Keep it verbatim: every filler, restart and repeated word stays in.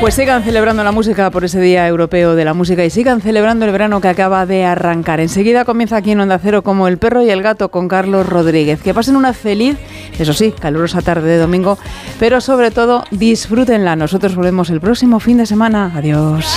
Pues sigan celebrando la música por ese Día Europeo de la Música y sigan celebrando el verano que acaba de arrancar. Enseguida comienza aquí en Onda Cero Como el perro y el gato con Carlos Rodríguez. Que pasen una feliz, eso sí, calurosa tarde de domingo, pero sobre todo disfrútenla. Nosotros volvemos el próximo fin de semana. Adiós.